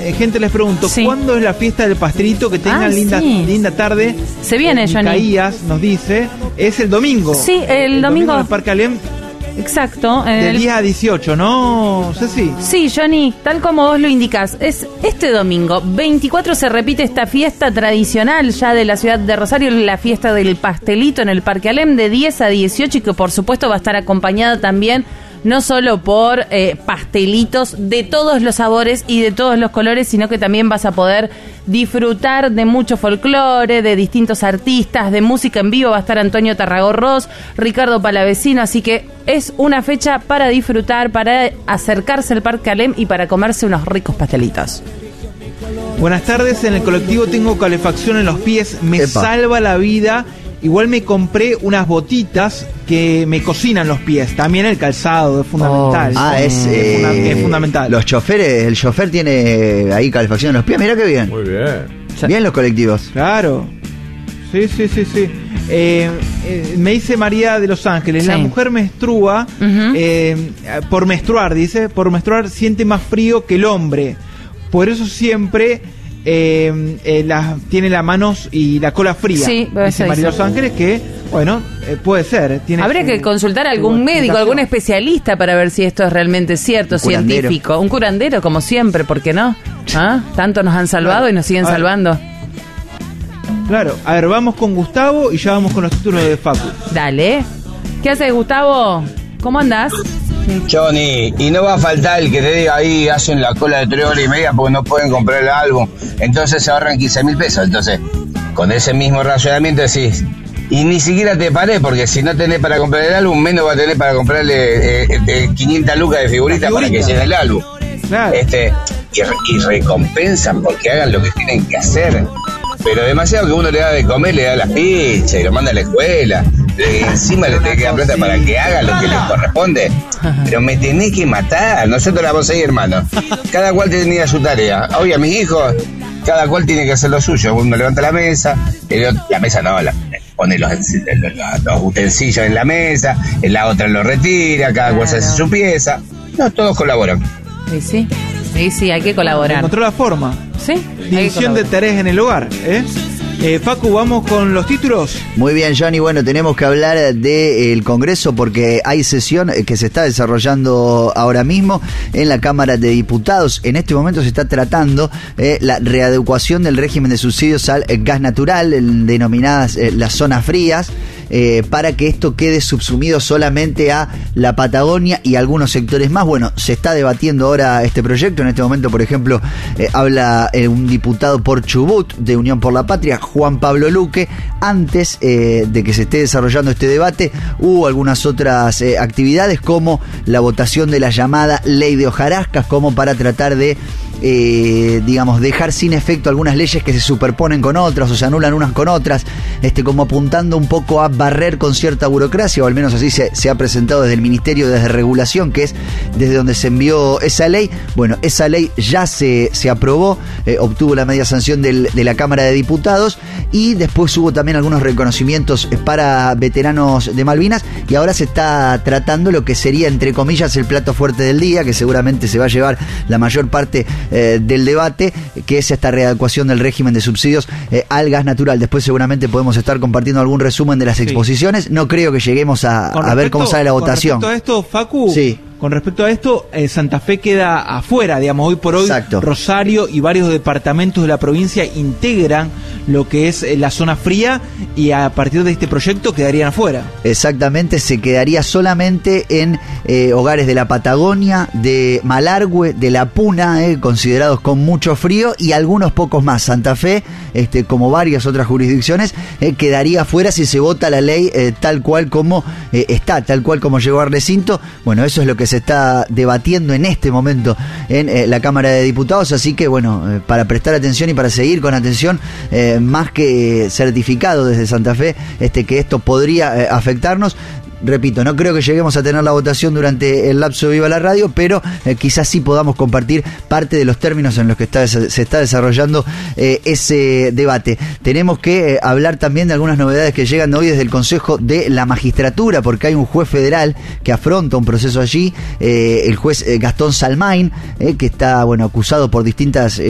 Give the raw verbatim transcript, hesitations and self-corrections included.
gente les pregunto, sí. ¿cuándo es la fiesta del pastelito? Que tengan ah, linda, sí. linda tarde. Se viene, Johnny. Caías nos dice, es el domingo. Sí, el, el domingo. domingo en el Parque Alem. Exacto. Del el... diez a dieciocho, ¿no, Ceci? Sí, Johnny, tal como vos lo indicás. Es este domingo, veinticuatro, se repite esta fiesta tradicional ya de la ciudad de Rosario, la fiesta del pastelito en el Parque Alem, de diez a dieciocho, y que por supuesto va a estar acompañada también no solo por eh, pastelitos de todos los sabores y de todos los colores, sino que también vas a poder disfrutar de mucho folclore, de distintos artistas, de música en vivo. Va a estar Antonio Tarragorros, Ricardo Palavecino, así que es una fecha para disfrutar, para acercarse al Parque Alem y para comerse unos ricos pastelitos. Buenas tardes, en el colectivo tengo calefacción en los pies, me Epa. salva la vida. Igual me compré unas botitas que me cocinan los pies. También el calzado es fundamental. Oh, ah, es, es, eh, funda- es fundamental. Los choferes, el chofer tiene ahí calefacción en los pies. Mirá qué bien. Muy bien. Bien los colectivos. Claro. Sí, sí, sí, sí. Eh, eh, me dice María de Los Ángeles, sí. La mujer menstrua, uh-huh. eh, por menstruar, dice, por menstruar siente más frío que el hombre. Por eso siempre... Eh, eh, la, tiene las manos y la cola fría. Sí, dice María de Los Ángeles que, bueno, eh, puede ser. Tiene Habría su, que consultar a algún médico, algún especialista para ver si esto es realmente cierto, un científico. Curandero. Un curandero, como siempre, ¿por qué no? ¿Ah? Tanto nos han salvado claro. y nos siguen a salvando. Ver. Claro, a ver, vamos con Gustavo y ya vamos con los títulos de Facu. Dale. ¿Qué haces, Gustavo? ¿Cómo andás? Johnny, y no va a faltar el que te diga ahí, hacen la cola de tres horas y media porque no pueden comprar el álbum, entonces se ahorran quince mil pesos. Entonces, con ese mismo razonamiento decís, y ni siquiera te paré, porque si no tenés para comprar el álbum, menos va a tener para comprarle eh, eh, quinientas lucas de figuritas figurita. Para que llene el álbum. Claro. Este, y, y recompensan porque hagan lo que tienen que hacer. Pero demasiado que uno le da de comer, le da las pizzas y lo manda a la escuela. Le, encima le tenés que dar plata para que haga lo que le corresponde. Pero me tenés que matar. Nosotros la vamos ahí, hermano. Cada cual tenía su tarea. Oye, a mis hijos, cada cual tiene que hacer lo suyo. Uno levanta la mesa, el otro, la mesa no, la, pone los, los, los utensilios en la mesa, la otra lo retira, cada cual se hace su pieza. No, todos colaboran. Sí, sí. Sí, sí, hay que colaborar. Encontró la forma. Sí. División de tareas en el hogar, ¿eh? Eh, Facu, ¿vamos con los títulos? Muy bien, Johnny. Bueno, tenemos que hablar del Congreso porque hay sesión que se está desarrollando ahora mismo en la Cámara de Diputados. En este momento se está tratando eh, la readecuación del régimen de subsidios al gas natural, el, denominadas eh, las zonas frías, eh, para que esto quede subsumido solamente a la Patagonia y algunos sectores más. Bueno, se está debatiendo ahora este proyecto. En este momento, por ejemplo, eh, habla eh, un diputado por Chubut de Unión por la Patria, Juan Pablo Luque. Antes eh, de que se esté desarrollando este debate, hubo algunas otras eh, actividades como la votación de la llamada ley de hojarascas, como para tratar de eh, digamos, dejar sin efecto algunas leyes que se superponen con otras o se anulan unas con otras, este, como apuntando un poco a barrer con cierta burocracia, o al menos así se, se ha presentado desde el Ministerio de Regulación, que es desde donde se envió esa ley. Bueno, esa ley ya se, se aprobó, eh, obtuvo la media sanción del, de la Cámara de Diputados, y después hubo también algunos reconocimientos para veteranos de Malvinas, y ahora se está tratando lo que sería, entre comillas, el plato fuerte del día, que seguramente se va a llevar la mayor parte eh, del debate, que es esta readecuación del régimen de subsidios eh, al gas natural. Después seguramente podemos estar compartiendo algún resumen de las exposiciones. Sí. No creo que lleguemos a, a ver cómo sale la votación. Con respecto a esto, Facu, sí. Con respecto a esto, eh, Santa Fe queda afuera, digamos, hoy por hoy. Exacto. Rosario y varios departamentos de la provincia integran lo que es eh, la zona fría, y a partir de este proyecto quedarían afuera. Exactamente, se quedaría solamente en eh, hogares de la Patagonia, de Malargüe, de La Puna, eh, considerados con mucho frío, y algunos pocos más. Santa Fe, este, como varias otras jurisdicciones, eh, quedaría afuera si se vota la ley eh, tal cual como eh, está, tal cual como llegó al recinto. Bueno, eso es lo que se está debatiendo en este momento en eh, la Cámara de Diputados, así que bueno, eh, para prestar atención y para seguir con atención, eh, más que certificado desde Santa Fe, este, que esto podría eh, afectarnos. Repito, no creo que lleguemos a tener la votación durante el lapso de Viva la Radio, pero eh, quizás sí podamos compartir parte de los términos en los que está, se está desarrollando eh, ese debate. Tenemos que eh, hablar también de algunas novedades que llegan hoy desde el Consejo de la Magistratura, porque hay un juez federal que afronta un proceso allí, eh, el juez eh, Gastón Salmain, eh, que está, bueno, acusado por distintas... Eh,